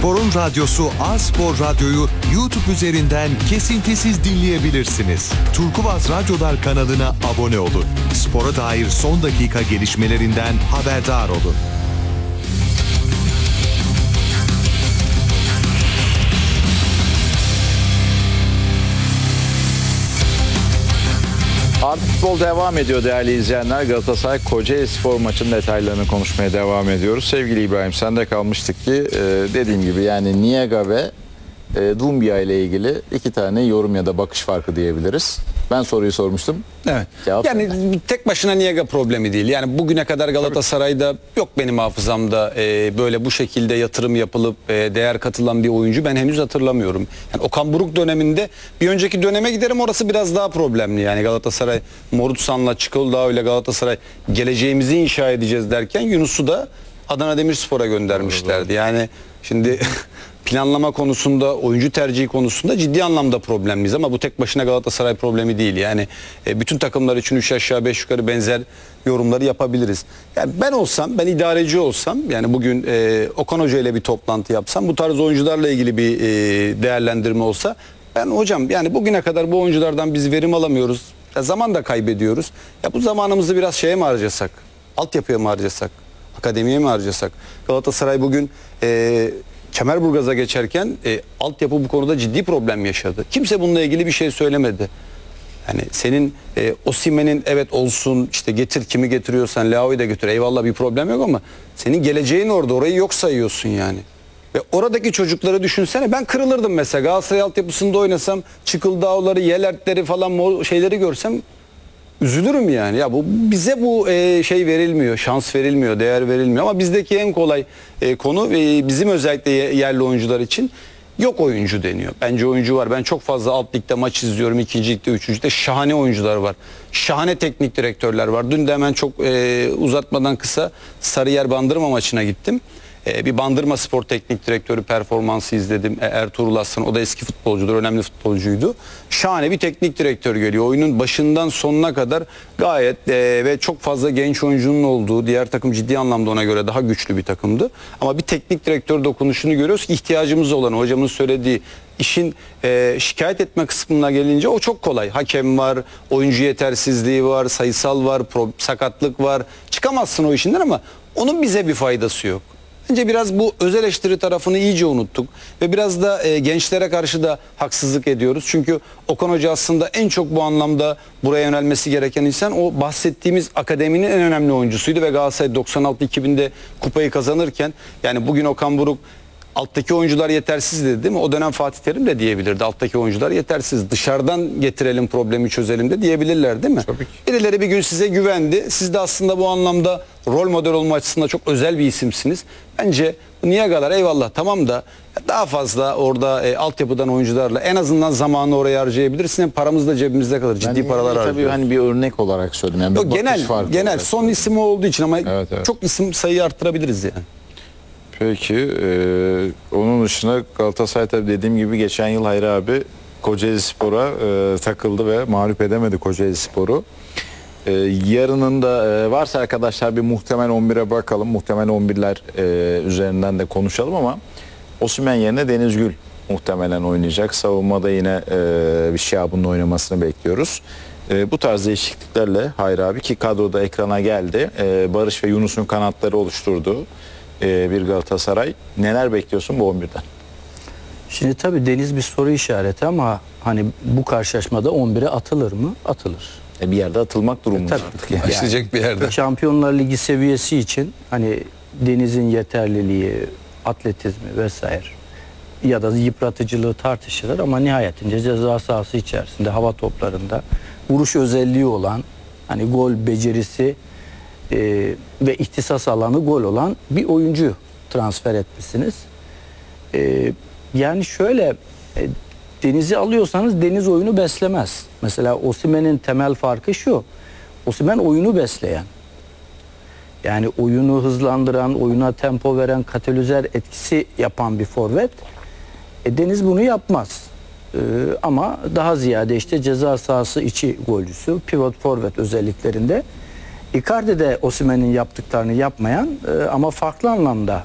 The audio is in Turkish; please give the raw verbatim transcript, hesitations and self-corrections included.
Spor'un radyosu A-Spor Radyo'yu YouTube üzerinden kesintisiz dinleyebilirsiniz. Turkuaz Radyolar kanalına abone olun. Spora dair son dakika gelişmelerinden haberdar olun. Artık futbol devam ediyor değerli izleyenler. Galatasaray Kocaelispor maçının detaylarını konuşmaya devam ediyoruz. Sevgili İbrahim, sende kalmıştık ki e, dediğim gibi yani Niega ve e, Doumbia ile ilgili iki tane yorum ya da bakış farkı diyebiliriz. Ben soruyu sormuştum. Evet. Cevap yani senden. tek başına Niega problemi değil. Yani bugüne kadar Galatasaray'da yok benim hafızamda e, böyle bu şekilde yatırım yapılıp e, değer katılan bir oyuncu ben henüz hatırlamıyorum. Yani Okan Buruk döneminde bir önceki döneme giderim, orası biraz daha problemli. Yani Galatasaray Morutsan'la Çikoldağ ile Galatasaray geleceğimizi inşa edeceğiz derken Yunus'u da Adana Demirspor'a göndermişlerdi. Yani şimdi planlama konusunda, oyuncu tercihi konusunda ciddi anlamda problemliyiz ama bu tek başına Galatasaray problemi değil. Yani e, bütün takımlar için üç aşağı beş yukarı benzer yorumları yapabiliriz. Yani ben olsam, ben idareci olsam, yani bugün e, Okan Hoca ile bir toplantı yapsam, bu tarz oyuncularla ilgili bir e, değerlendirme olsa, ben hocam yani bugüne kadar bu oyunculardan biz verim alamıyoruz. Ya zaman da kaybediyoruz. Ya bu zamanımızı biraz şeye mi harcasak? Altyapıya mı harcasak? Akademiye mi harcasak? Galatasaray bugün e, Kemerburgaz'a geçerken e, altyapı bu konuda ciddi problem yaşadı. Kimse bununla ilgili bir şey söylemedi. Yani senin e, Osimhen'in evet olsun, işte getir kimi getiriyorsan, Leao'yu da götür, eyvallah bir problem yok ama senin geleceğin orada, orayı yok sayıyorsun yani. Ve oradaki çocukları düşünsene, ben kırılırdım mesela Galatasaray altyapısında oynasam, Çıkıldağları, Yelertleri falan şeyleri görsem üzülürüm yani. Ya bu bize bu e, şey verilmiyor, şans verilmiyor, değer verilmiyor ama bizdeki en kolay e, konu ve bizim özellikle yerli oyuncular için yok oyuncu deniyor. Bence oyuncu var. Ben çok fazla alt ligde maç izliyorum. İkinci ligde, üçüncü ligde şahane oyuncular var. Şahane teknik direktörler var. Dün de hemen çok e, uzatmadan kısa Sarıyer Bandırma maçına gittim. Bir Bandırma Spor Teknik Direktörü performansı izledim. Ertuğrul Aslan, o da eski futbolcudur, önemli futbolcuydu. Şahane bir teknik direktör geliyor. Oyunun başından sonuna kadar gayet e, ve çok fazla genç oyuncunun olduğu, diğer takım ciddi anlamda ona göre daha güçlü bir takımdı. Ama bir teknik direktör dokunuşunu görüyoruz ki ihtiyacımız olan, hocamın söylediği işin e, şikayet etme kısmına gelince o çok kolay. Hakem var, oyuncu yetersizliği var, sayısal var, pro, sakatlık var. Çıkamazsın o işinden ama onun bize bir faydası yok. Bence biraz bu öz eleştiri tarafını iyice unuttuk ve biraz da e, gençlere karşı da haksızlık ediyoruz. Çünkü Okan Hoca aslında en çok bu anlamda buraya yönelmesi gereken insan, o bahsettiğimiz akademinin en önemli oyuncusuydu ve Galatasaray doksan altı iki binde kupayı kazanırken, yani bugün Okan Buruk alttaki oyuncular yetersiz dedi değil mi? O dönem Fatih Terim de diyebilirdi. Alttaki oyuncular yetersiz. Dışarıdan getirelim, problemi çözelim de diyebilirler değil mi? Tabii ki. Birileri bir gün size güvendi. Siz de aslında bu anlamda rol model olma açısından çok özel bir isimsiniz. Bence Niega'lar eyvallah tamam da daha fazla orada e, altyapıdan oyuncularla en azından zamanı oraya harcayabilirsin. Hem paramız da cebimizde kalır. Ciddi ben paralar tabii harcıyoruz. hani bir örnek olarak söyledim. Yani Yok, genel genel son söyledim. ismi olduğu için ama Evet, evet. çok isim sayıyı arttırabiliriz yani. Peki e, onun dışında Galatasaray tabii dediğim gibi geçen yıl Hayri abi Kocaelispor'a e, takıldı ve mağlup edemedi Kocaelispor'u. E, yarının da e, varsa arkadaşlar bir muhtemel on bire bakalım. Muhtemel on birler e, üzerinden de konuşalım ama Osimhen yerine Deniz Gül muhtemelen oynayacak. Savunmada yine e, bir Şahab'ın oynamasını bekliyoruz. E, bu tarz değişikliklerle Hayri abi ki kadroda ekrana geldi. E, Barış ve Yunus'un kanatları oluşturduğu bir Galatasaray. Neler bekliyorsun bu on birden? Şimdi tabii Deniz bir soru işareti ama hani bu karşılaşmada on bire atılır mı? Atılır. E bir yerde atılmak durumunda E, artık. Yani. Başlayacak bir yerde. Şampiyonlar Ligi seviyesi için hani Deniz'in yeterliliği, atletizmi vesaire ya da yıpratıcılığı tartışılır ama nihayetinde ceza sahası içerisinde hava toplarında vuruş özelliği olan, hani gol becerisi e, ve ihtisas alanı gol olan bir oyuncu transfer etmişsiniz. E, yani şöyle e, Deniz'i alıyorsanız Deniz oyunu beslemez. Mesela Osimhen'in temel farkı şu. Osimhen oyunu besleyen. Yani oyunu hızlandıran, oyuna tempo veren, katalizör etkisi yapan bir forvet. E, Deniz bunu yapmaz. E, ama daha ziyade işte ceza sahası içi golcüsü, pivot forvet özelliklerinde. Icardi de Osimhen'in yaptıklarını yapmayan e, ama farklı anlamda